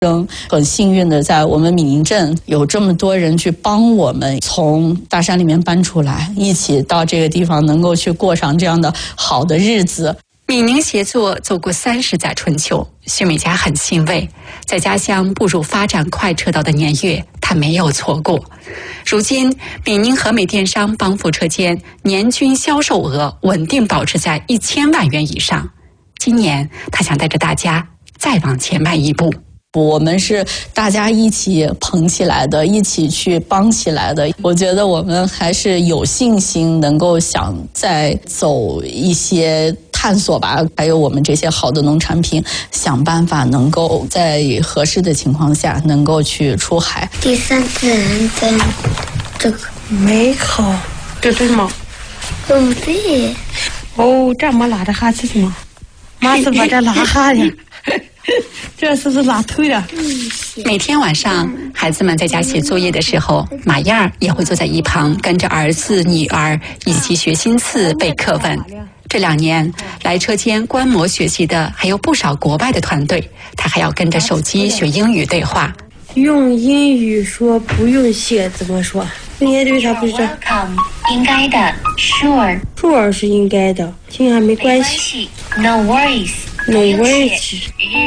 很幸运的，在我们闽宁镇有这么多人去帮我们从大山里面搬出来，一起到这个地方能够去过上这样的好的日子。 闽宁协作走过30载春秋，徐美佳很欣慰，在家乡步入发展快车道的年月，她没有错过。如今，闽宁和美电商帮扶车间年均销售额稳定保持在1000万元以上。今年，她想带着大家再往前迈一步。 我们是大家一起捧起来的，一起去帮起来的。我觉得我们还是有信心能够想再走一些探索吧，还有我们这些好的农产品，想办法能够在合适的情况下能够去出海。 第3次人生，这个没好，这对吗？ 不对。 哦，这么拉的哈是什么？妈是把这拉哈的。这是不是拉腿了？ 每天晚上，孩子们在家写作业的时候，马燕儿也会坐在一旁，跟着儿子、女儿一起学新词、背课文。这2年来车间观摩学习的还有不少国外的团队，他还要跟着手机学英语对话。 用英语说不用写怎么说？应该对他不是这。 应该的 ，sure 是应该的，这还没关系。 No worries。 No worries。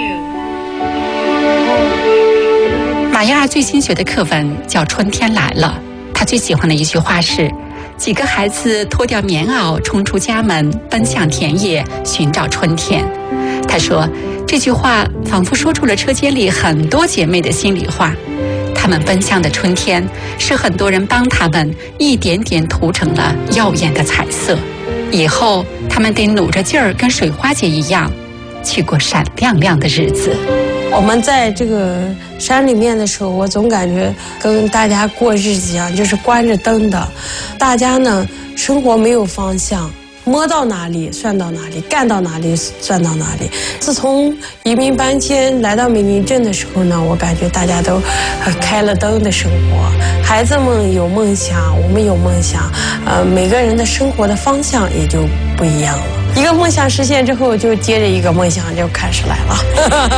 马燕儿最新学的课文叫《春天来了》，她最喜欢的一句话是：几个孩子脱掉棉袄，冲出家门，奔向田野，寻找春天。她说，这句话仿佛说出了车间里很多姐妹的心里话。她们奔向的春天，是很多人帮她们一点点涂成了耀眼的彩色。以后，她们得努着劲儿，跟水花姐一样，去过闪亮亮的日子。 我们在这个山里面的时候，我总感觉跟大家过日子一样，就是关着灯的。大家呢，生活没有方向，摸到哪里算到哪里，干到哪里算到哪里。自从移民搬迁来到闽宁镇的时候呢，我感觉大家都开了灯的生活。孩子们有梦想，我们有梦想，每个人的生活的方向也就不一样了。一个梦想实现之后，就接着一个梦想就开始来了。